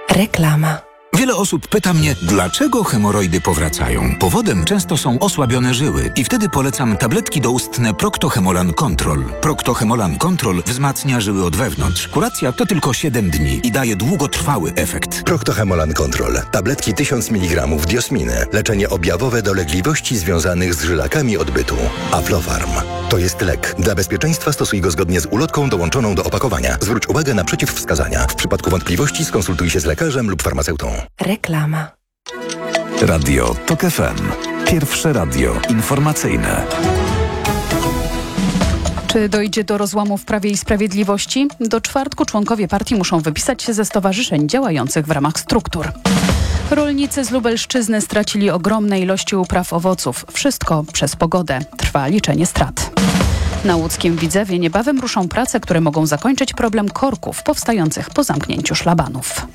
Reklama. Wiele osób pyta mnie, dlaczego hemoroidy powracają. Powodem często są osłabione żyły i wtedy polecam tabletki doustne Procto-Hemolan Control. Procto-Hemolan Control wzmacnia żyły od wewnątrz. Kuracja to tylko 7 dni i daje długotrwały efekt. Procto-Hemolan Control. Tabletki 1000 mg diosminy. Leczenie objawowe dolegliwości związanych z żylakami odbytu. Aflofarm. To jest lek. Dla bezpieczeństwa stosuj go zgodnie z ulotką dołączoną do opakowania. Zwróć uwagę na przeciwwskazania. W przypadku wątpliwości skonsultuj się z lekarzem lub farmaceutą. Reklama. Radio TOK FM. Pierwsze radio informacyjne. Czy dojdzie do rozłamu w Prawie i Sprawiedliwości? Do czwartku członkowie partii muszą wypisać się ze stowarzyszeń działających w ramach struktur. Rolnicy z Lubelszczyzny stracili ogromne ilości upraw owoców. Wszystko przez pogodę. Trwa liczenie strat. Na łódzkim Widzewie niebawem ruszą prace, które mogą zakończyć problem korków powstających po zamknięciu szlabanów.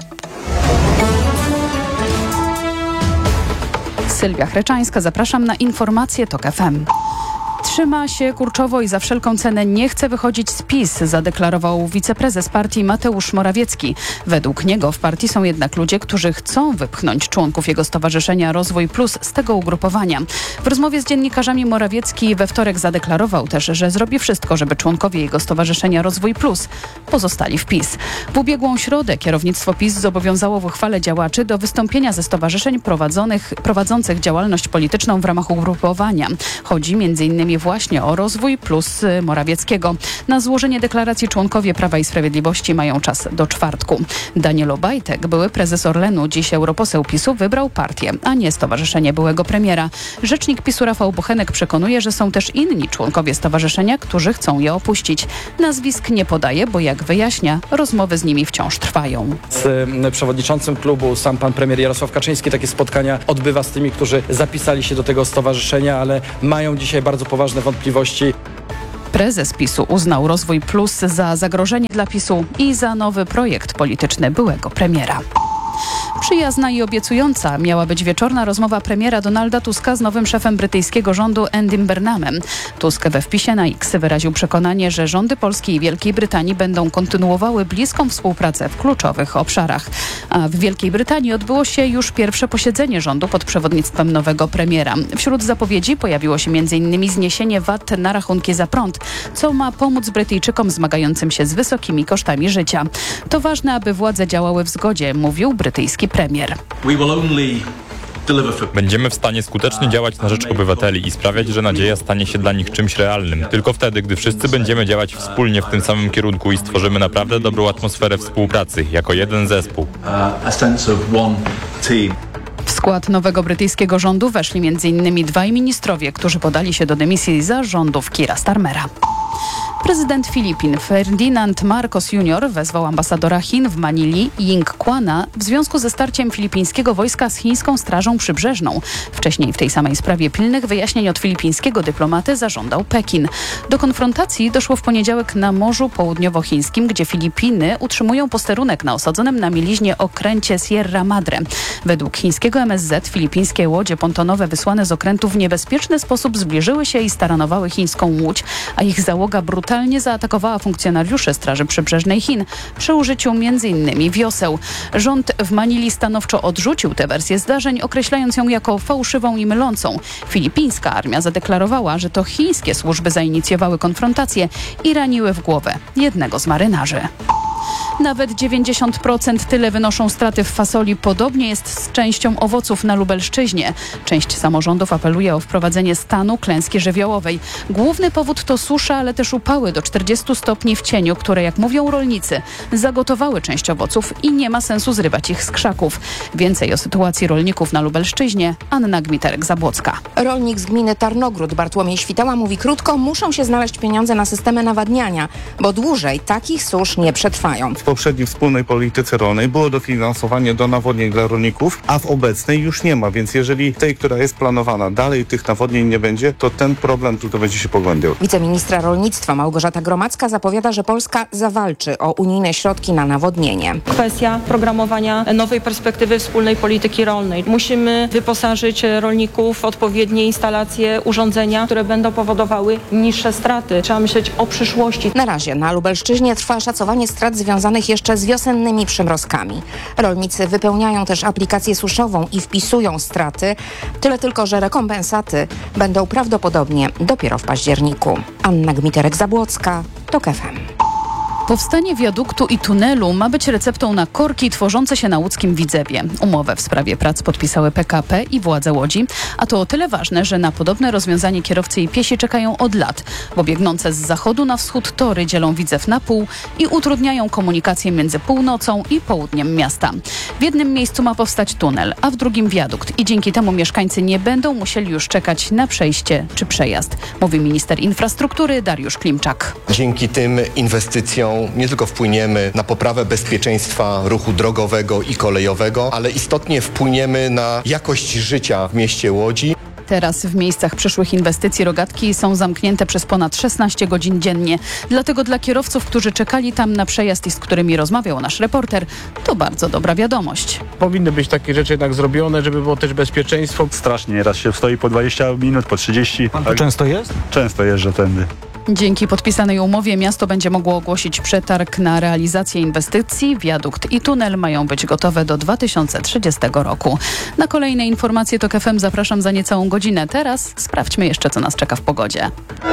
Sylwia Chreczańska, zapraszam na informacje TOK FM. Trzyma się kurczowo i za wszelką cenę nie chce wychodzić z PiS, zadeklarował wiceprezes partii Mateusz Morawiecki. Według niego w partii są jednak ludzie, którzy chcą wypchnąć członków jego stowarzyszenia Rozwój Plus z tego ugrupowania. W rozmowie z dziennikarzami Morawiecki we wtorek zadeklarował też, że zrobi wszystko, żeby członkowie jego stowarzyszenia Rozwój Plus pozostali w PiS. W ubiegłą środę kierownictwo PiS zobowiązało w uchwale działaczy do wystąpienia ze stowarzyszeń prowadzących działalność polityczną w ramach ugrupowania. Chodzi m.in. właśnie o Rozwój Plus Morawieckiego. Na złożenie deklaracji członkowie Prawa i Sprawiedliwości mają czas do czwartku. Daniel Obajtek, były prezes Orlenu, dziś europoseł PiS-u, wybrał partię, a nie stowarzyszenie byłego premiera. Rzecznik PiS-u Rafał Bochenek przekonuje, że są też inni członkowie stowarzyszenia, którzy chcą je opuścić. Nazwisk nie podaje, bo jak wyjaśnia, rozmowy z nimi wciąż trwają. Z przewodniczącym klubu, sam pan premier Jarosław Kaczyński, takie spotkania odbywa z tymi, którzy zapisali się do tego stowarzyszenia, ale mają dzisiaj bardzo poważne wątpliwości. Prezes PiS-u uznał Rozwój Plus za zagrożenie dla PiS-u i za nowy projekt polityczny byłego premiera. Przyjazna i obiecująca miała być wieczorna rozmowa premiera Donalda Tuska z nowym szefem brytyjskiego rządu Andym Burnhamem. Tusk we wpisie na X wyraził przekonanie, że rządy Polski i Wielkiej Brytanii będą kontynuowały bliską współpracę w kluczowych obszarach. A w Wielkiej Brytanii odbyło się już pierwsze posiedzenie rządu pod przewodnictwem nowego premiera. Wśród zapowiedzi pojawiło się m.in. zniesienie VAT na rachunki za prąd, co ma pomóc Brytyjczykom zmagającym się z wysokimi kosztami życia. To ważne, aby władze działały w zgodzie, mówił brytyjski premier. Będziemy w stanie skutecznie działać na rzecz obywateli i sprawiać, że nadzieja stanie się dla nich czymś realnym. Tylko wtedy, gdy wszyscy będziemy działać wspólnie w tym samym kierunku i stworzymy naprawdę dobrą atmosferę współpracy, jako jeden zespół. W skład nowego brytyjskiego rządu weszli m.in. dwaj ministrowie, którzy podali się do dymisji za rządów Keira Starmera. Prezydent Filipin Ferdinand Marcos Jr. wezwał ambasadora Chin w Manili Ying Kwana w związku ze starciem filipińskiego wojska z chińską Strażą Przybrzeżną. Wcześniej w tej samej sprawie pilnych wyjaśnień od filipińskiego dyplomaty zażądał Pekin. Do konfrontacji doszło w poniedziałek na Morzu Południowochińskim, gdzie Filipiny utrzymują posterunek na osadzonym na mieliźnie okręcie Sierra Madre. Według chińskiego MSZ filipińskie łodzie pontonowe wysłane z okrętu w niebezpieczny sposób zbliżyły się i staranowały chińską łódź, a ich załoga brutalnie zaatakowała funkcjonariuszy Straży Przybrzeżnej Chin przy użyciu m.in. wioseł. Rząd w Manili stanowczo odrzucił tę wersję zdarzeń, określając ją jako fałszywą i mylącą. Filipińska armia zadeklarowała, że to chińskie służby zainicjowały konfrontację i raniły w głowę jednego z marynarzy. Nawet 90% tyle wynoszą straty w fasoli. Podobnie jest z częścią owoców na Lubelszczyźnie. Część samorządów apeluje o wprowadzenie stanu klęski żywiołowej. Główny powód to susza, ale też upały do 40 stopni w cieniu, które, jak mówią rolnicy, zagotowały część owoców i nie ma sensu zrywać ich z krzaków. Więcej o sytuacji rolników na Lubelszczyźnie Anna Gmiterek-Zabłocka. Rolnik z gminy Tarnogród Bartłomiej Świtała mówi krótko: muszą się znaleźć pieniądze na systemy nawadniania, bo dłużej takich susz nie przetrwają. W poprzedniej wspólnej polityce rolnej było dofinansowanie do nawodnień dla rolników, a w obecnej już nie ma, więc jeżeli tej, która jest planowana, dalej tych nawodnień nie będzie, to ten problem tylko będzie się pogłębiał. Wiceministra rolnictwa Małgorzata Gromacka zapowiada, że Polska zawalczy o unijne środki na nawodnienie. Kwestia programowania nowej perspektywy wspólnej polityki rolnej. Musimy wyposażyć rolników w odpowiednie instalacje, urządzenia, które będą powodowały niższe straty. Trzeba myśleć o przyszłości. Na razie na Lubelszczyźnie trwa szacowanie strat związanych jeszcze z wiosennymi przymrozkami. Rolnicy wypełniają też aplikację suszową i wpisują straty. Tyle tylko, że rekompensaty będą prawdopodobnie dopiero w październiku. Anna Gmiterek-Zabłocka, TOK FM. Powstanie wiaduktu i tunelu ma być receptą na korki tworzące się na łódzkim Widzewie. Umowę w sprawie prac podpisały PKP i władze Łodzi, a to o tyle ważne, że na podobne rozwiązanie kierowcy i piesi czekają od lat, bo biegnące z zachodu na wschód tory dzielą Widzew na pół i utrudniają komunikację między północą i południem miasta. W jednym miejscu ma powstać tunel, a w drugim wiadukt i dzięki temu mieszkańcy nie będą musieli już czekać na przejście czy przejazd, mówi minister infrastruktury Dariusz Klimczak. Dzięki tym inwestycjom nie tylko wpłyniemy na poprawę bezpieczeństwa ruchu drogowego i kolejowego, ale istotnie wpłyniemy na jakość życia w mieście Łodzi. Teraz w miejscach przyszłych inwestycji rogatki są zamknięte przez ponad 16 godzin dziennie. Dlatego dla kierowców, którzy czekali tam na przejazd i z którymi rozmawiał nasz reporter, to bardzo dobra wiadomość. Powinny być takie rzeczy jednak zrobione, żeby było też bezpieczeństwo. Strasznie, nieraz się stoi po 20 minut, po 30. Pan tu często jest? Często jeżdżę tędy. Dzięki podpisanej umowie miasto będzie mogło ogłosić przetarg na realizację inwestycji. Wiadukt i tunel mają być gotowe do 2030 roku. Na kolejne informacje TOK FM zapraszam za niecałą godzinę. Teraz sprawdźmy jeszcze, co nas czeka w pogodzie.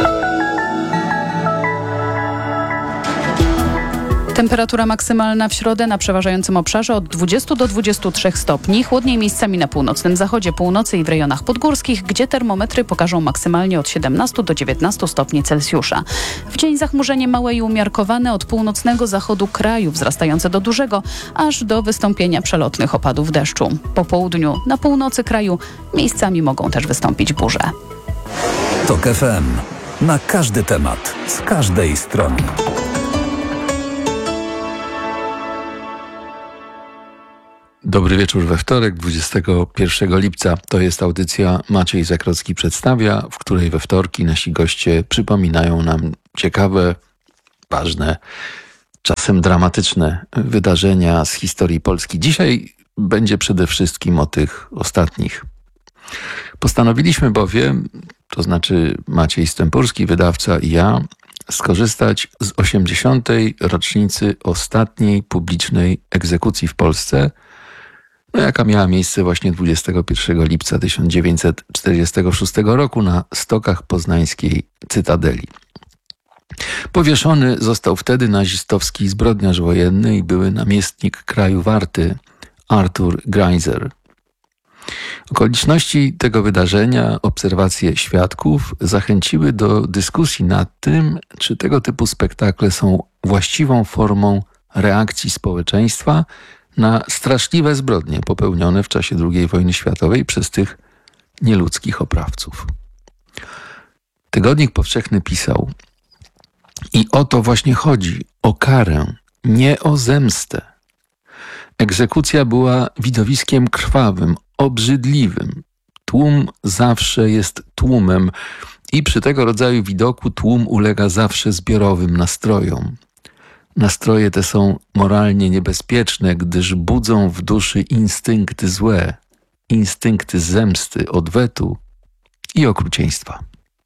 Temperatura maksymalna w środę na przeważającym obszarze od 20 do 23 stopni. Chłodniej miejscami na północnym zachodzie, północy i w rejonach podgórskich, gdzie termometry pokażą maksymalnie od 17 do 19 stopni Celsjusza. W dzień zachmurzenie małe i umiarkowane od północnego zachodu kraju, wzrastające do dużego, aż do wystąpienia przelotnych opadów deszczu. Po południu na północy kraju miejscami mogą też wystąpić burze. TOK FM. Na każdy temat, z każdej strony. Dobry wieczór we wtorek, 21 lipca. To jest audycja Maciej Zakrocki przedstawia, w której we wtorki nasi goście przypominają nam ciekawe, ważne, czasem dramatyczne wydarzenia z historii Polski. Dzisiaj będzie przede wszystkim o tych ostatnich. Postanowiliśmy bowiem, to znaczy Maciej Stępurski, wydawca i ja, skorzystać z 80. rocznicy ostatniej publicznej egzekucji w Polsce, jaka miała miejsce właśnie 21 lipca 1946 roku na stokach poznańskiej Cytadeli. Powieszony został wtedy nazistowski zbrodniarz wojenny i były namiestnik kraju Warty Arthur Greiser. Okoliczności tego wydarzenia, obserwacje świadków zachęciły do dyskusji nad tym, czy tego typu spektakle są właściwą formą reakcji społeczeństwa na straszliwe zbrodnie popełnione w czasie II wojny światowej przez tych nieludzkich oprawców. Tygodnik Powszechny pisał: i o to właśnie chodzi, o karę, nie o zemstę. Egzekucja była widowiskiem krwawym, obrzydliwym. Tłum zawsze jest tłumem i przy tego rodzaju widoku tłum ulega zawsze zbiorowym nastrojom. Nastroje te są moralnie niebezpieczne, gdyż budzą w duszy instynkty złe, instynkty zemsty, odwetu i okrucieństwa.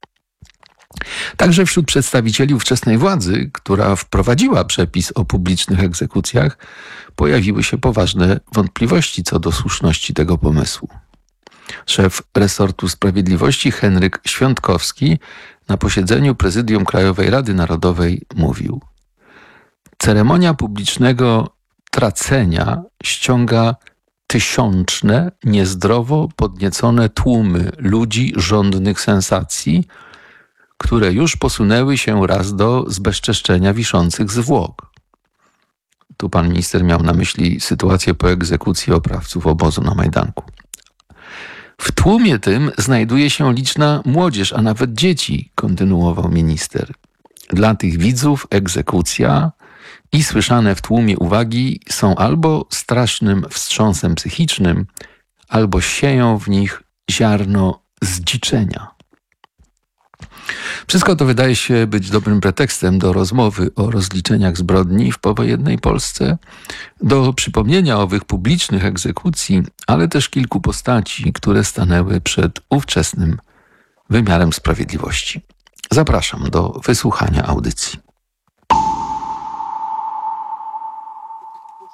Także wśród przedstawicieli ówczesnej władzy, która wprowadziła przepis o publicznych egzekucjach, pojawiły się poważne wątpliwości co do słuszności tego pomysłu. Szef resortu sprawiedliwości Henryk Świątkowski na posiedzeniu Prezydium Krajowej Rady Narodowej mówił: ceremonia publicznego tracenia ściąga tysiączne, niezdrowo podniecone tłumy ludzi żądnych sensacji, które już posunęły się raz do zbezczeszczenia wiszących zwłok. Tu pan minister miał na myśli sytuację po egzekucji oprawców obozu na Majdanku. W tłumie tym znajduje się liczna młodzież, a nawet dzieci, kontynuował minister. Dla tych widzów egzekucja i słyszane w tłumie uwagi są albo strasznym wstrząsem psychicznym, albo sieją w nich ziarno zdziczenia. Wszystko to wydaje się być dobrym pretekstem do rozmowy o rozliczeniach zbrodni w powojennej Polsce, do przypomnienia owych publicznych egzekucji, ale też kilku postaci, które stanęły przed ówczesnym wymiarem sprawiedliwości. Zapraszam do wysłuchania audycji.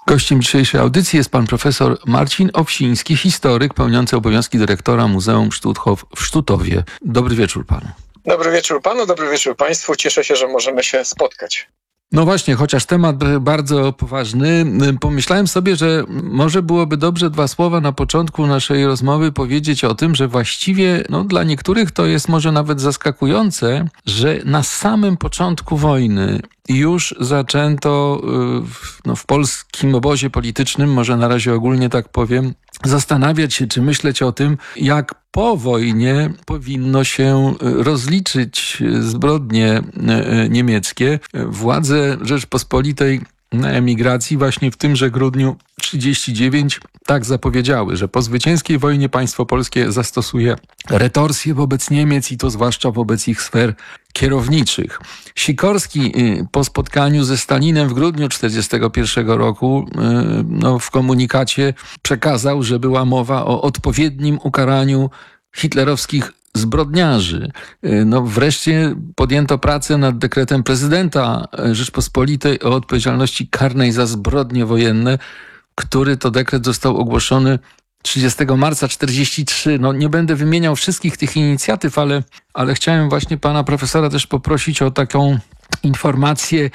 Gościem dzisiejszej audycji jest pan profesor Marcin Owsiński, historyk pełniący obowiązki dyrektora Muzeum Stutthof w Sztutowie. Dobry wieczór panu. Dobry wieczór panu, dobry wieczór państwu. Cieszę się, że możemy się spotkać. No właśnie, chociaż temat bardzo poważny, pomyślałem sobie, że może byłoby dobrze 2 słowa na początku naszej rozmowy powiedzieć o tym, że właściwie dla niektórych to jest może nawet zaskakujące, że na samym początku wojny już zaczęto w polskim obozie politycznym, może na razie ogólnie tak powiem, zastanawiać się czy myśleć o tym, jak po wojnie powinno się rozliczyć zbrodnie niemieckie. Władze Rzeczpospolitej na emigracji właśnie w tymże grudniu 1939 tak zapowiedziały, że po zwycięskiej wojnie państwo polskie zastosuje retorsję wobec Niemiec i to zwłaszcza wobec ich sfer kierowniczych. Sikorski po spotkaniu ze Stalinem w grudniu 1941 roku w komunikacie przekazał, że była mowa o odpowiednim ukaraniu hitlerowskich zbrodniarzy. Wreszcie podjęto pracę nad dekretem prezydenta Rzeczpospolitej o odpowiedzialności karnej za zbrodnie wojenne, który to dekret został ogłoszony 30 marca 1943. Nie będę wymieniał wszystkich tych inicjatyw, ale chciałem właśnie pana profesora też poprosić o taką informację,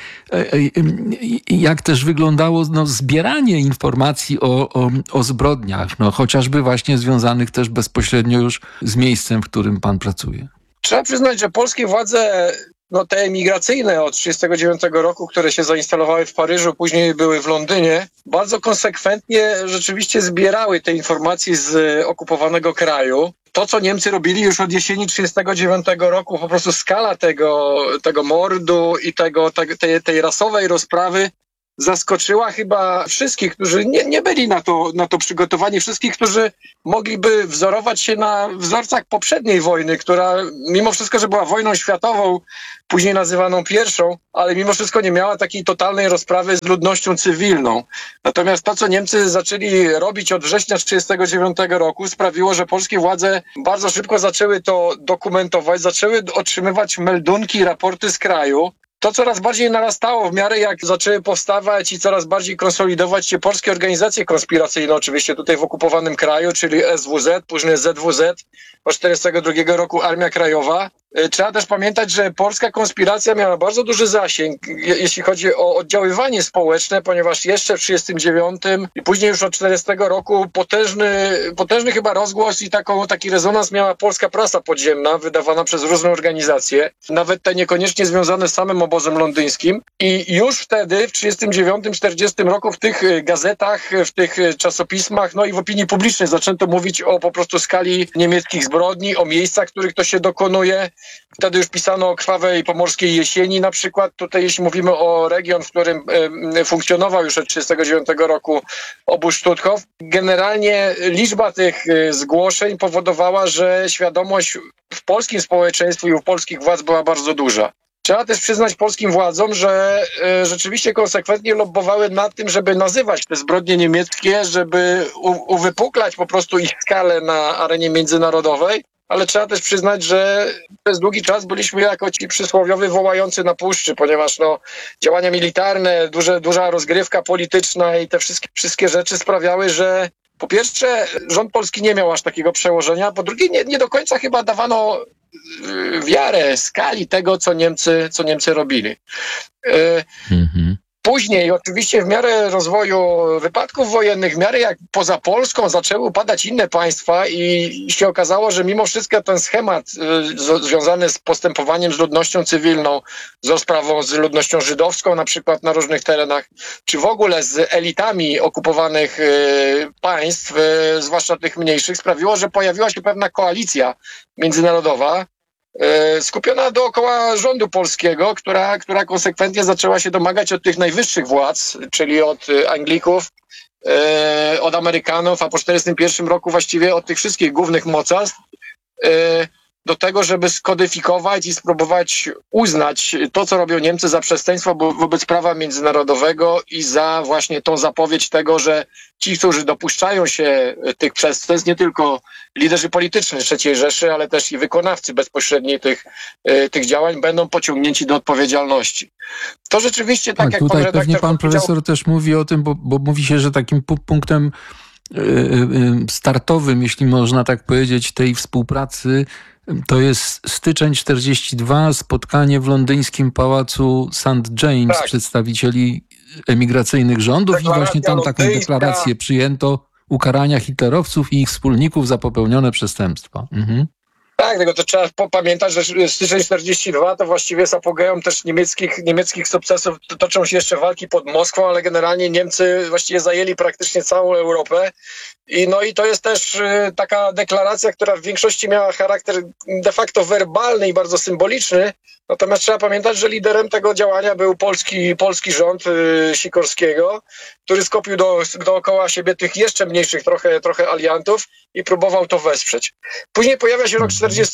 jak też wyglądało zbieranie informacji o zbrodniach, chociażby właśnie związanych też bezpośrednio już z miejscem, w którym pan pracuje. Trzeba przyznać, że polskie władze, te emigracyjne od 1939 roku, które się zainstalowały w Paryżu, później były w Londynie, bardzo konsekwentnie rzeczywiście zbierały te informacje z okupowanego kraju. To, co Niemcy robili już od jesieni 1939 roku, po prostu skala tego mordu i tej rasowej rozprawy zaskoczyła chyba wszystkich, którzy nie byli na to przygotowani, wszystkich, którzy mogliby wzorować się na wzorcach poprzedniej wojny, która mimo wszystko, że była wojną światową, później nazywaną pierwszą, ale mimo wszystko nie miała takiej totalnej rozprawy z ludnością cywilną. Natomiast to, co Niemcy zaczęli robić od września 1939 roku, sprawiło, że polskie władze bardzo szybko zaczęły to dokumentować, zaczęły otrzymywać meldunki, raporty z kraju. To coraz bardziej narastało w miarę jak zaczęły powstawać i coraz bardziej konsolidować się polskie organizacje konspiracyjne, oczywiście tutaj w okupowanym kraju, czyli SWZ, później ZWZ, od 1942 roku Armia Krajowa. Trzeba też pamiętać, że polska konspiracja miała bardzo duży zasięg, jeśli chodzi o oddziaływanie społeczne, ponieważ jeszcze w 1939 i później już od 1940 roku potężny chyba rozgłos i taki rezonans miała polska prasa podziemna, wydawana przez różne organizacje, nawet te niekoniecznie związane z samym obozem londyńskim. I już wtedy, w 1939-1940 roku w tych gazetach, w tych czasopismach, i w opinii publicznej zaczęto mówić o po prostu skali niemieckich zbrodni, o miejscach, w których to się dokonuje. Wtedy już pisano o krwawej pomorskiej jesieni na przykład. Tutaj jeśli mówimy o region, w którym funkcjonował już od 1939 roku obóz Stutthof, generalnie liczba tych zgłoszeń powodowała, że świadomość w polskim społeczeństwie i u polskich władz była bardzo duża. Trzeba też przyznać polskim władzom, że rzeczywiście konsekwentnie lobbowały nad tym, żeby nazywać te zbrodnie niemieckie, żeby uwypuklać po prostu ich skalę na arenie międzynarodowej. Ale trzeba też przyznać, że przez długi czas byliśmy jako ci przysłowiowi wołający na puszczy, ponieważ działania militarne, duża rozgrywka polityczna i te wszystkie rzeczy sprawiały, że po pierwsze rząd polski nie miał aż takiego przełożenia, po drugie nie do końca chyba dawano wiarę skali tego, co Niemcy robili. Później oczywiście w miarę rozwoju wypadków wojennych, w miarę jak poza Polską zaczęły upadać inne państwa i się okazało, że mimo wszystko ten schemat związany z postępowaniem z ludnością cywilną, z rozprawą z ludnością żydowską na przykład na różnych terenach, czy w ogóle z elitami okupowanych państw, zwłaszcza tych mniejszych, sprawiło, że pojawiła się pewna koalicja międzynarodowa, skupiona dookoła rządu polskiego, która konsekwentnie zaczęła się domagać od tych najwyższych władz, czyli od Anglików, od Amerykanów, a po 1941 roku właściwie od tych wszystkich głównych mocarstw, do tego, żeby skodyfikować i spróbować uznać to, co robią Niemcy za przestępstwo wobec prawa międzynarodowego i za właśnie tą zapowiedź tego, że ci, którzy dopuszczają się tych przestępstw, nie tylko liderzy polityczni III Rzeszy, ale też i wykonawcy bezpośredni tych działań będą pociągnięci do odpowiedzialności. To rzeczywiście tak jak pan tutaj redaktor pewnie pan profesor też mówi o tym, bo mówi się, że takim punktem startowym, jeśli można tak powiedzieć, tej współpracy to jest styczeń 42, spotkanie w londyńskim pałacu St. James przedstawicieli emigracyjnych rządów i właśnie tam taką deklarację przyjęto ukarania hitlerowców i ich wspólników za popełnione przestępstwa. Tak, tylko to trzeba pamiętać, że styczeń 42 to właściwie jest apogeum też niemieckich sukcesów. Toczą się jeszcze walki pod Moskwą, ale generalnie Niemcy właściwie zajęli praktycznie całą Europę. I to jest też taka deklaracja, która w większości miała charakter de facto werbalny i bardzo symboliczny. Natomiast trzeba pamiętać, że liderem tego działania był polski rząd Sikorskiego, który skopił dookoła siebie tych jeszcze mniejszych trochę aliantów i próbował to wesprzeć. Później pojawia się rok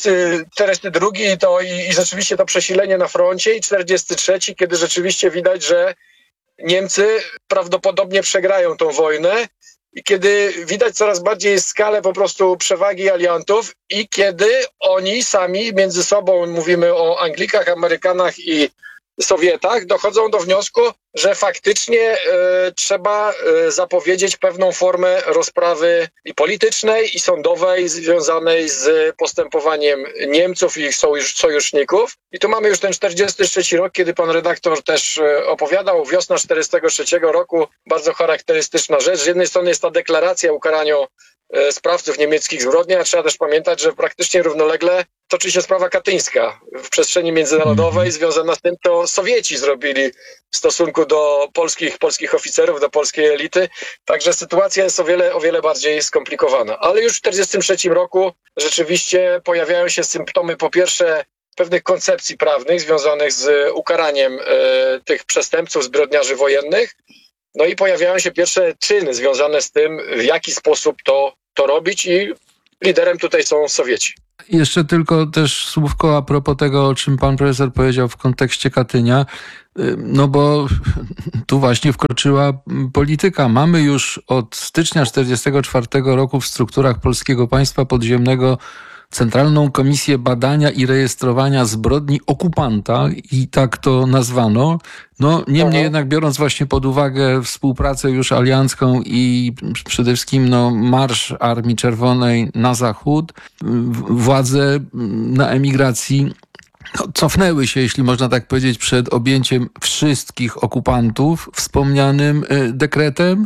42 i rzeczywiście to przesilenie na froncie i 43, kiedy rzeczywiście widać, że Niemcy prawdopodobnie przegrają tą wojnę i kiedy widać coraz bardziej skalę po prostu przewagi aliantów i kiedy oni sami między sobą, mówimy o Anglikach, Amerykanach i Sowietach, dochodzą do wniosku, że faktycznie trzeba zapowiedzieć pewną formę rozprawy i politycznej, i sądowej związanej z postępowaniem Niemców i ich sojuszników. I tu mamy już ten 43 rok, kiedy pan redaktor też opowiadał, wiosna 43 roku, bardzo charakterystyczna rzecz. Z jednej strony jest ta deklaracja o ukaraniu sprawców niemieckich zbrodni, a trzeba też pamiętać, że praktycznie równolegle toczy się sprawa katyńska w przestrzeni międzynarodowej. Związana z tym to Sowieci zrobili w stosunku do polskich oficerów, do polskiej elity. Także sytuacja jest o wiele bardziej skomplikowana. Ale już w 1943 roku rzeczywiście pojawiają się symptomy, po pierwsze, pewnych koncepcji prawnych związanych z ukaraniem tych przestępców, zbrodniarzy wojennych. No i pojawiają się pierwsze czyny związane z tym, w jaki sposób to robić i liderem tutaj są Sowieci. Jeszcze tylko też słówko a propos tego, o czym pan profesor powiedział w kontekście Katynia, no bo tu właśnie wkroczyła polityka. Mamy już od stycznia 1944 roku w strukturach Polskiego Państwa Podziemnego Centralną Komisję Badania i Rejestrowania Zbrodni Okupanta i tak to nazwano. No niemniej jednak biorąc właśnie pod uwagę współpracę już aliancką i przede wszystkim marsz Armii Czerwonej na zachód, władze na emigracji cofnęły się, jeśli można tak powiedzieć, przed objęciem wszystkich okupantów wspomnianym dekretem.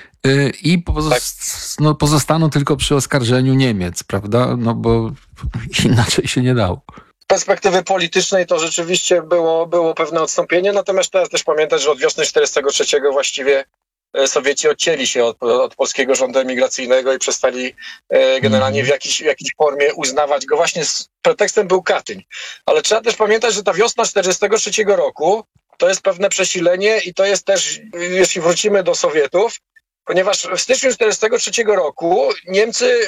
I pozostaną tylko przy oskarżeniu Niemiec, prawda? No bo inaczej się nie dało. Z perspektywy politycznej to rzeczywiście było pewne odstąpienie, natomiast teraz też pamiętać, że od wiosny 1943 właściwie Sowieci odcięli się od polskiego rządu emigracyjnego i przestali generalnie w jakiejś formie uznawać go. Właśnie z pretekstem był Katyń. Ale trzeba też pamiętać, że ta wiosna 1943 roku to jest pewne przesilenie i to jest też, jeśli wrócimy do Sowietów, ponieważ w styczniu 1943 roku Niemcy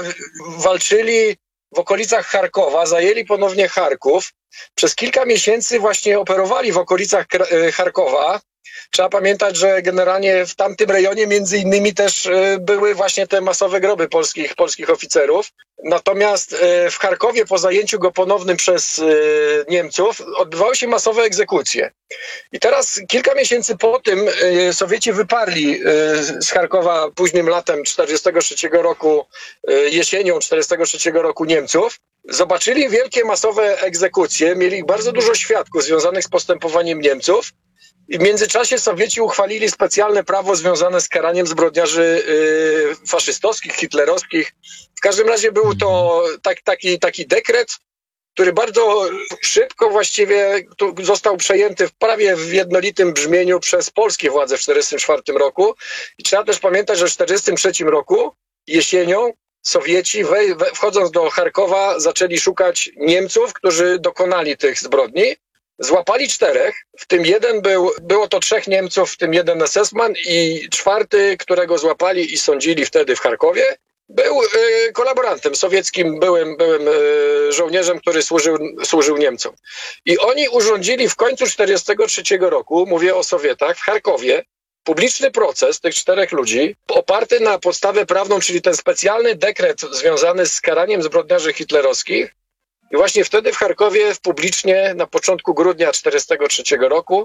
walczyli w okolicach Charkowa, zajęli ponownie Charków. Przez kilka miesięcy właśnie operowali w okolicach Charkowa. Trzeba pamiętać, że generalnie w tamtym rejonie między innymi też były właśnie te masowe groby polskich oficerów. Natomiast w Charkowie po zajęciu go ponownym przez Niemców odbywały się masowe egzekucje. I teraz kilka miesięcy po tym Sowieci wyparli z Charkowa późnym latem 1943 roku, jesienią 1943 roku Niemców. Zobaczyli wielkie masowe egzekucje, mieli bardzo dużo świadków związanych z postępowaniem Niemców. I w międzyczasie Sowieci uchwalili specjalne prawo związane z karaniem zbrodniarzy faszystowskich, hitlerowskich. W każdym razie był to taki dekret, który bardzo szybko właściwie został przejęty prawie w jednolitym brzmieniu przez polskie władze w 1944 roku. I trzeba też pamiętać, że w 1943 roku jesienią Sowieci wchodząc do Charkowa zaczęli szukać Niemców, którzy dokonali tych zbrodni. Złapali 4, w tym było to 3 Niemców, w tym 1 SS-man i 4, którego złapali i sądzili wtedy w Charkowie. Był kolaborantem sowieckim, byłym żołnierzem, który służył Niemcom. I oni urządzili w końcu 1943 roku, mówię o Sowietach, w Charkowie, publiczny proces tych 4 ludzi, oparty na podstawę prawną, czyli ten specjalny dekret związany z karaniem zbrodniarzy hitlerowskich. I właśnie wtedy w Charkowie publicznie na początku grudnia 1943 roku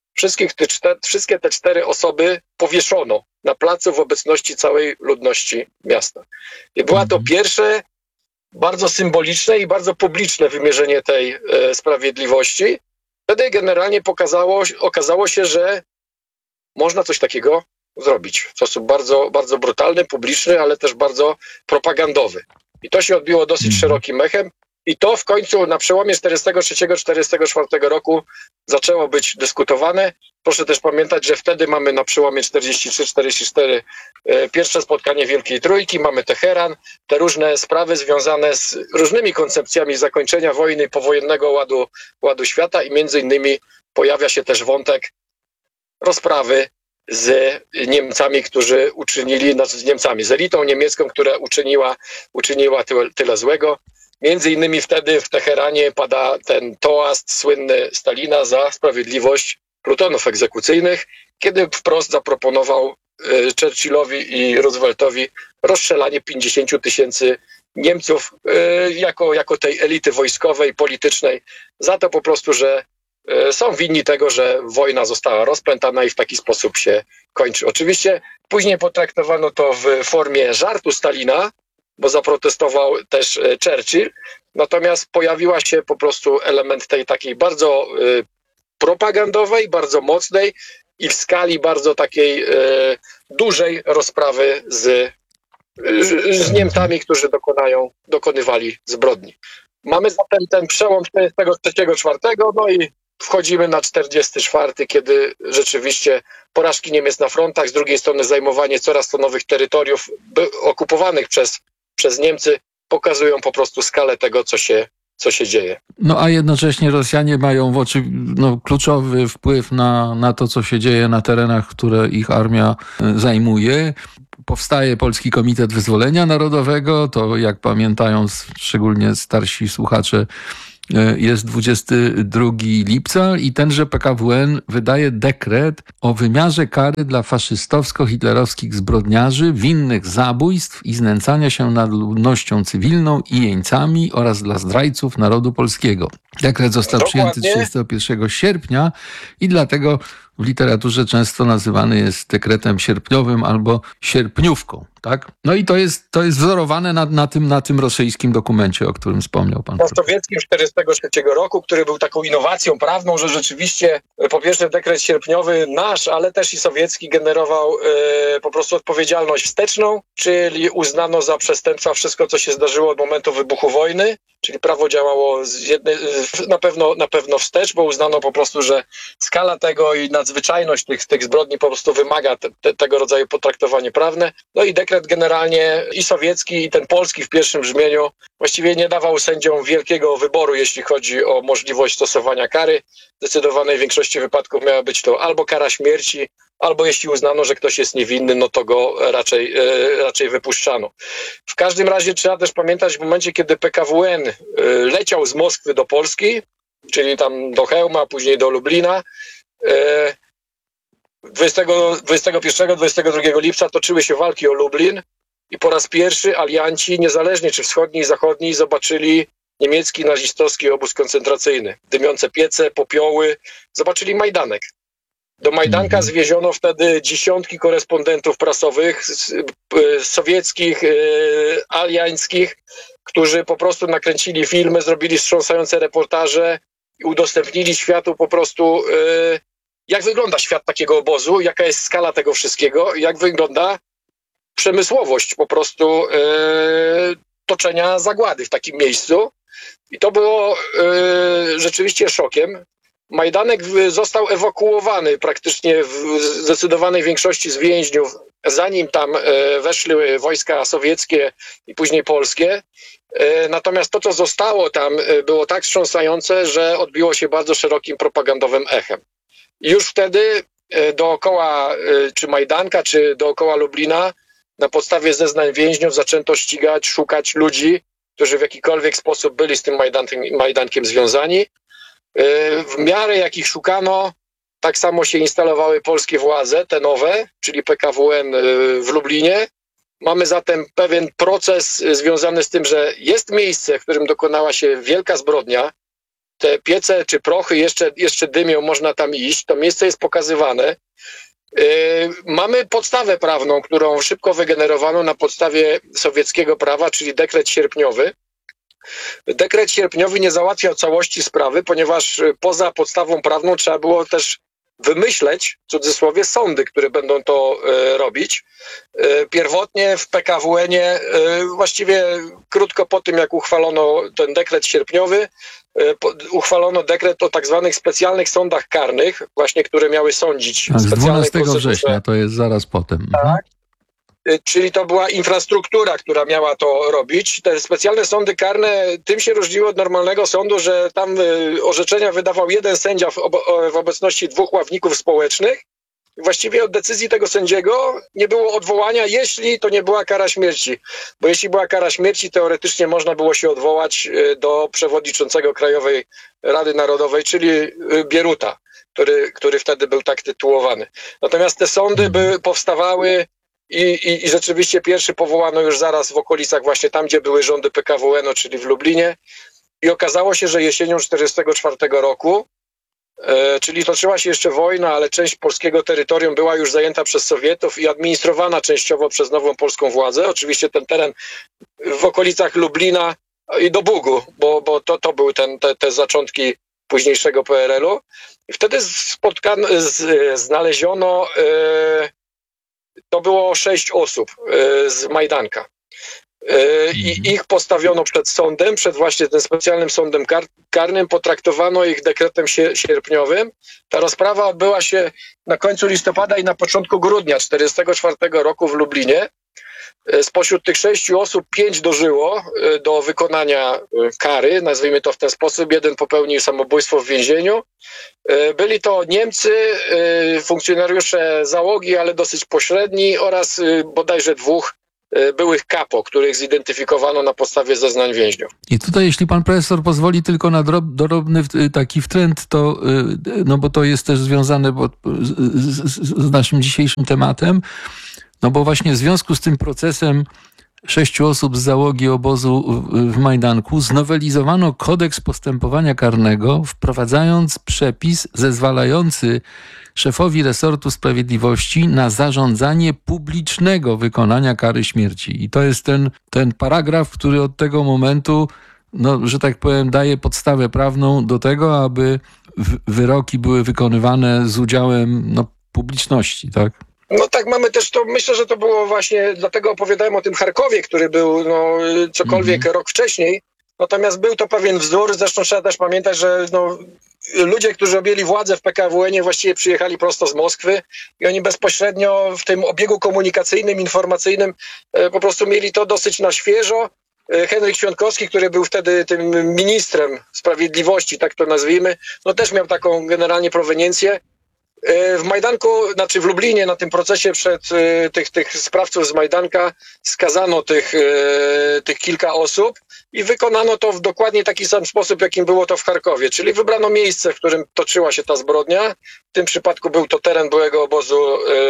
wszystkie te 4 osoby powieszono na placu w obecności całej ludności miasta. I była to pierwsze bardzo symboliczne i bardzo publiczne wymierzenie tej sprawiedliwości. Wtedy generalnie okazało się, że można coś takiego zrobić w sposób bardzo, bardzo brutalny, publiczny, ale też bardzo propagandowy. I to się odbiło dosyć szerokim echem. I to w końcu na przełomie 1943-1944 roku zaczęło być dyskutowane. Proszę też pamiętać, że wtedy mamy na przełomie 1943-1944 pierwsze spotkanie Wielkiej Trójki, mamy Teheran, te różne sprawy związane z różnymi koncepcjami zakończenia wojny i powojennego ładu świata i między innymi pojawia się też wątek rozprawy z Niemcami, którzy uczynili, z elitą niemiecką, która uczyniła tyle złego. Między innymi wtedy w Teheranie pada ten toast słynny Stalina za sprawiedliwość plutonów egzekucyjnych, kiedy wprost zaproponował Churchillowi i Rooseveltowi rozstrzelanie 50 000 Niemców jako tej elity wojskowej, politycznej, za to po prostu, że są winni tego, że wojna została rozpętana i w taki sposób się kończy. Oczywiście później potraktowano to w formie żartu Stalina, bo zaprotestował też Churchill, natomiast pojawiła się po prostu element tej takiej bardzo propagandowej, bardzo mocnej i w skali bardzo takiej dużej rozprawy z Niemcami, którzy dokonywali zbrodni. Mamy zatem ten przełom 1943-1944, no i wchodzimy na 1944, kiedy rzeczywiście porażki Niemiec na frontach, z drugiej strony zajmowanie coraz to nowych terytoriów okupowanych przez Niemcy pokazują po prostu skalę tego, co się dzieje. No a jednocześnie Rosjanie mają kluczowy wpływ na to, co się dzieje na terenach, które ich armia zajmuje. Powstaje Polski Komitet Wyzwolenia Narodowego, to jak pamiętają szczególnie starsi słuchacze, jest 22 lipca i tenże PKWN wydaje dekret o wymiarze kary dla faszystowsko-hitlerowskich zbrodniarzy winnych zabójstw i znęcania się nad ludnością cywilną i jeńcami oraz dla zdrajców narodu polskiego. Dekret został przyjęty 31 sierpnia i dlatego w literaturze często nazywany jest dekretem sierpniowym albo sierpniówką, tak? No i to jest wzorowane na tym rosyjskim dokumencie, o którym wspomniał pan. Na sowieckim 1943 roku, który był taką innowacją prawną, że rzeczywiście po pierwsze dekret sierpniowy nasz, ale też i sowiecki generował po prostu odpowiedzialność wsteczną, czyli uznano za przestępstwa wszystko, co się zdarzyło od momentu wybuchu wojny, czyli prawo działało na pewno wstecz, bo uznano po prostu, że skala tego i nadzwyczajność tych zbrodni po prostu wymaga tego rodzaju potraktowanie prawne. No i dekret generalnie i sowiecki, i ten polski w pierwszym brzmieniu właściwie nie dawał sędziom wielkiego wyboru, jeśli chodzi o możliwość stosowania kary. W zdecydowanej większości wypadków miała być to albo kara śmierci, albo jeśli uznano, że ktoś jest niewinny, no to go raczej wypuszczano. W każdym razie trzeba też pamiętać w momencie, kiedy PKWN leciał z Moskwy do Polski, czyli tam do Chełma, później do Lublina, 21-22 lipca toczyły się walki o Lublin i po raz pierwszy alianci, niezależnie czy wschodni i zachodni, zobaczyli niemiecki nazistowski obóz koncentracyjny. Dymiące piece, popioły, zobaczyli Majdanek. Do Majdanka zwieziono wtedy dziesiątki korespondentów prasowych, sowieckich, aliańskich, którzy po prostu nakręcili filmy, zrobili wstrząsające reportaże i udostępnili światu po prostu, jak wygląda świat takiego obozu, jaka jest skala tego wszystkiego, jak wygląda przemysłowość po prostu toczenia zagłady w takim miejscu. I to było rzeczywiście szokiem. Majdanek został ewakuowany praktycznie w zdecydowanej większości z więźniów, zanim tam weszły wojska sowieckie i później polskie. Natomiast to, co zostało tam, było tak wstrząsające, że odbiło się bardzo szerokim propagandowym echem. I już wtedy dookoła czy Majdanka, czy dookoła Lublina na podstawie zeznań więźniów zaczęto ścigać, szukać ludzi, którzy w jakikolwiek sposób byli z tym Majdankiem związani. W miarę jak ich szukano, tak samo się instalowały polskie władze, te nowe, czyli PKWN w Lublinie. Mamy zatem pewien proces związany z tym, że jest miejsce, w którym dokonała się wielka zbrodnia. Te piece czy prochy jeszcze dymią, można tam iść. To miejsce jest pokazywane. Mamy podstawę prawną, którą szybko wygenerowano na podstawie sowieckiego prawa, czyli dekret sierpniowy. Dekret sierpniowy nie załatwiał całości sprawy, ponieważ poza podstawą prawną trzeba było też wymyśleć, w cudzysłowie, sądy, które będą to robić. Pierwotnie w PKWN-ie, właściwie krótko po tym, jak uchwalono ten dekret sierpniowy, uchwalono dekret o tak zwanych specjalnych sądach karnych, właśnie które miały sądzić. Z 12 września, to jest zaraz potem. Tak. Czyli to była infrastruktura, która miała to robić. Te specjalne sądy karne tym się różniły od normalnego sądu, że tam orzeczenia wydawał jeden sędzia w obecności 2 ławników społecznych. Właściwie od decyzji tego sędziego nie było odwołania, jeśli to nie była kara śmierci. Bo jeśli była kara śmierci, teoretycznie można było się odwołać do przewodniczącego Krajowej Rady Narodowej, czyli Bieruta, który wtedy był tak tytułowany. Natomiast te sądy powstawały i rzeczywiście pierwszy powołano już zaraz w okolicach właśnie tam, gdzie były rządy PKWN-u, czyli w Lublinie. I okazało się, że jesienią 1944 roku, czyli toczyła się jeszcze wojna, ale część polskiego terytorium była już zajęta przez Sowietów i administrowana częściowo przez nową polską władzę. Oczywiście ten teren w okolicach Lublina i do Bugu, bo to były te zaczątki późniejszego PRL-u. I wtedy znaleziono, to było 6 osób z Majdanka. I ich postawiono przed sądem, przed właśnie tym specjalnym sądem karnym, potraktowano ich dekretem sierpniowym. Ta rozprawa odbyła się na końcu listopada i na początku grudnia 1944 roku w Lublinie. Spośród tych 6 osób 5 dożyło do wykonania kary, nazwijmy to w ten sposób. 1 popełnił samobójstwo w więzieniu. Byli to Niemcy, funkcjonariusze załogi, ale dosyć pośredni, oraz bodajże 2 byłych kapo, których zidentyfikowano na podstawie zeznań więźniów. I tutaj, jeśli pan profesor pozwoli tylko na drobny taki wtręt, to, no bo to jest też związane z naszym dzisiejszym tematem, no bo właśnie w związku z tym procesem 6 osób z załogi obozu w Majdanku znowelizowano kodeks postępowania karnego, wprowadzając przepis zezwalający szefowi resortu sprawiedliwości na zarządzanie publicznego wykonania kary śmierci. I to jest ten paragraf, który od tego momentu, no, że tak powiem, daje podstawę prawną do tego, aby wyroki były wykonywane z udziałem publiczności, tak? No tak, mamy też to, myślę, że to było właśnie, dlatego opowiadałem o tym Charkowie, który był cokolwiek rok wcześniej. Natomiast był to pewien wzór, zresztą trzeba też pamiętać, że ludzie, którzy objęli władzę w PKWN-ie, właściwie przyjechali prosto z Moskwy i oni bezpośrednio w tym obiegu komunikacyjnym, informacyjnym po prostu mieli to dosyć na świeżo. Henryk Świątkowski, który był wtedy tym ministrem sprawiedliwości, tak to nazwijmy, no też miał taką generalnie proweniencję. W Majdanku, znaczy w Lublinie, na tym procesie przed tych sprawców z Majdanka skazano tych kilka osób i wykonano to w dokładnie taki sam sposób, jakim było to w Charkowie, czyli wybrano miejsce, w którym toczyła się ta zbrodnia. W tym przypadku był to teren byłego obozu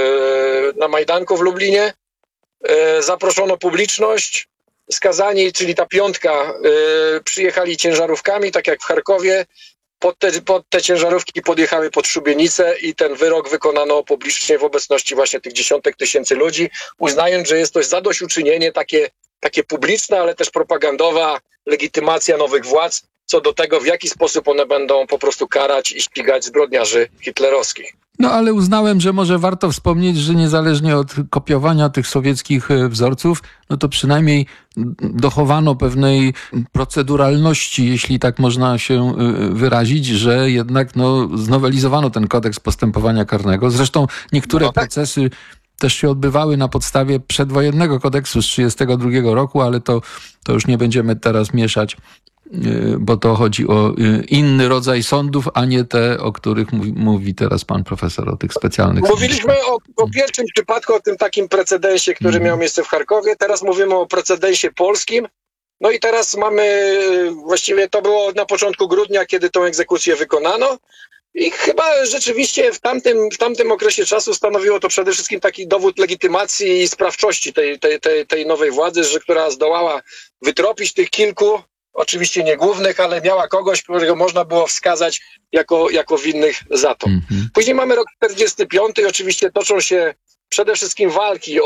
na Majdanku w Lublinie. Zaproszono publiczność. Skazani, czyli ta 5, przyjechali ciężarówkami, tak jak w Charkowie. Pod te ciężarówki podjechały pod szubienicę i ten wyrok wykonano publicznie w obecności właśnie tych dziesiątek tysięcy ludzi, uznając, że jest to zadośćuczynienie takie publiczne, ale też propagandowa legitymacja nowych władz co do tego, w jaki sposób one będą po prostu karać i ścigać zbrodniarzy hitlerowskich. No ale uznałem, że może warto wspomnieć, że niezależnie od kopiowania tych sowieckich wzorców, no to przynajmniej dochowano pewnej proceduralności, jeśli tak można się wyrazić, że jednak znowelizowano ten kodeks postępowania karnego. Zresztą niektóre procesy też się odbywały na podstawie przedwojennego kodeksu z 1932 roku, ale to już nie będziemy teraz mieszać bo to chodzi o inny rodzaj sądów, a nie te, o których mówi teraz pan profesor, o tych specjalnych Mówiliśmy o pierwszym przypadku, o tym takim precedensie, który miał miejsce w Charkowie. Teraz mówimy o precedensie polskim. No i teraz mamy, właściwie to było na początku grudnia, kiedy tą egzekucję wykonano. I chyba rzeczywiście w tamtym okresie czasu stanowiło to przede wszystkim taki dowód legitymacji i sprawczości tej nowej władzy, która zdołała wytropić tych kilku, oczywiście nie głównych, ale miała kogoś, którego można było wskazać jako winnych za to. Później mamy rok 45 i oczywiście toczą się przede wszystkim walki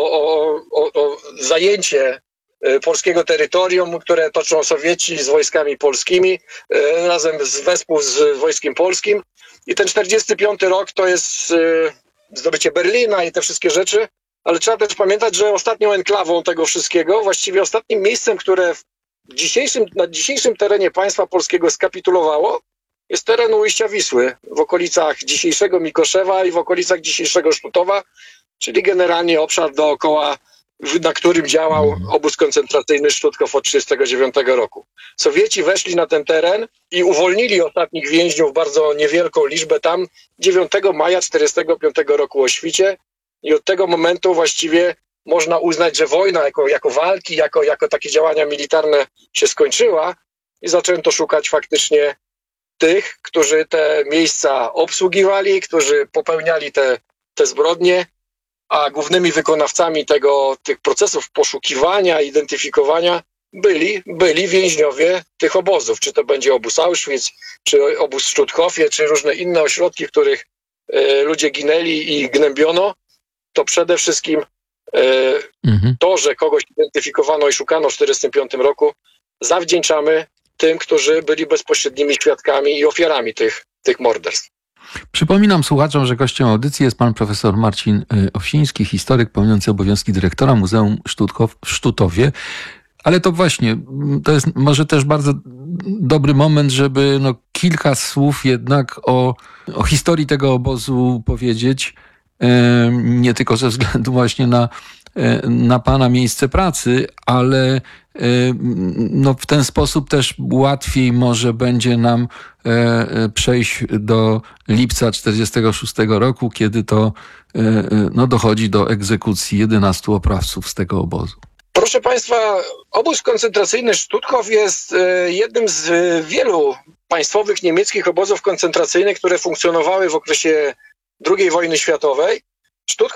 o zajęcie polskiego terytorium, które toczą Sowieci z wojskami polskimi, razem wespół z wojskiem polskim. I ten 45 rok to jest zdobycie Berlina i te wszystkie rzeczy, ale trzeba też pamiętać, że ostatnią enklawą tego wszystkiego, właściwie ostatnim miejscem, które na dzisiejszym terenie państwa polskiego skapitulowało, jest teren ujścia Wisły, w okolicach dzisiejszego Mikoszewa i w okolicach dzisiejszego Sztutowa, czyli generalnie obszar dookoła, na którym działał obóz koncentracyjny Sztutkow od 1939 roku. Sowieci weszli na ten teren i uwolnili ostatnich więźniów, bardzo niewielką liczbę tam, 9 maja 1945 roku o świcie i od tego momentu właściwie można uznać, że wojna jako walki, jako takie działania militarne się skończyła i zaczęto szukać faktycznie tych, którzy te miejsca obsługiwali, którzy popełniali te zbrodnie, a głównymi wykonawcami tych procesów poszukiwania, identyfikowania byli więźniowie tych obozów. Czy to będzie obóz Auschwitz, czy obóz w Sztuthofie, czy różne inne ośrodki, w których ludzie ginęli i gnębiono, to przede wszystkim to, że kogoś identyfikowano i szukano w 1945 roku, zawdzięczamy tym, którzy byli bezpośrednimi świadkami i ofiarami tych morderstw. Przypominam słuchaczom, że gościem audycji jest pan profesor Marcin Owsiński, historyk pełniący obowiązki dyrektora Muzeum w Sztutowie. Ale to właśnie, to jest może też bardzo dobry moment, żeby kilka słów jednak o historii tego obozu powiedzieć. Nie tylko ze względu właśnie na pana miejsce pracy, ale w ten sposób też łatwiej może będzie nam przejść do lipca 1946 roku, kiedy to dochodzi do egzekucji 11 oprawców z tego obozu. Proszę państwa, obóz koncentracyjny Sztuthof jest jednym z wielu państwowych niemieckich obozów koncentracyjnych, które funkcjonowały w okresie II wojny światowej. Sztuthof